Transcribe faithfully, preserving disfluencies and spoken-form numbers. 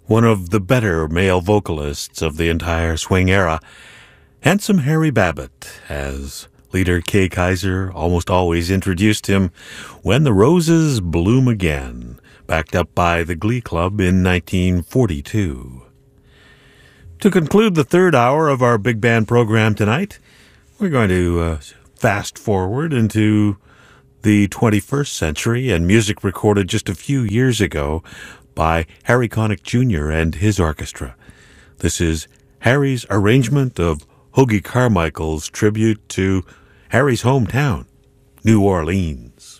one of the better male vocalists of the entire swing era, handsome Harry Babbitt, as leader Kay Kyser almost always introduced him, When the Roses Bloom Again, backed up by the Glee Club in nineteen forty-two. To conclude the third hour of our big band program tonight, we're going to uh, fast forward into the twenty-first century and music recorded just a few years ago by Harry Connick Junior and his orchestra. This is Harry's arrangement of Hoagy Carmichael's tribute to Harry's hometown, New Orleans.